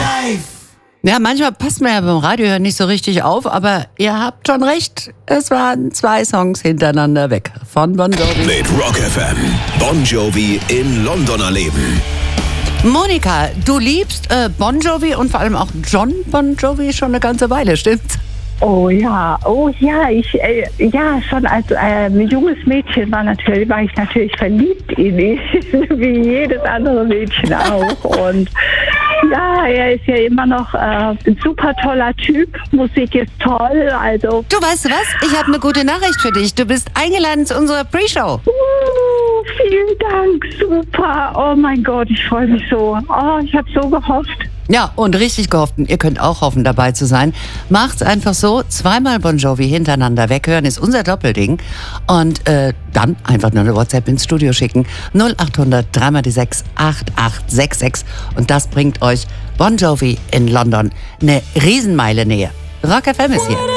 Ja, manchmal passt man ja beim Radio nicht so richtig auf, aber ihr habt schon recht. Es waren 2 Songs hintereinander weg von Bon Jovi. Mit Rock FM. Bon Jovi in London erleben. Monika, du liebst Bon Jovi und vor allem auch John Bon Jovi schon eine ganze Weile, stimmt's? Oh ja, schon als junges Mädchen war ich natürlich verliebt in ihn, wie jedes andere Mädchen auch. Und ja, er ist ja immer noch ein super toller Typ. Musik ist toll, also. Du, weißt du was? Ich habe eine gute Nachricht für dich. Du bist eingeladen zu unserer Pre-Show. Vielen Dank, super. Oh mein Gott, ich freue mich so. Oh, ich habe so gehofft. Ja, und richtig gehofft. Und ihr könnt auch hoffen, dabei zu sein. Macht's einfach so. 2-mal Bon Jovi hintereinander weghören ist unser Doppelding. Und dann einfach nur eine WhatsApp ins Studio schicken. 0800 3x6 8866. Und das bringt euch Bon Jovi in London eine Riesenmeile näher. Rock FM ist hier.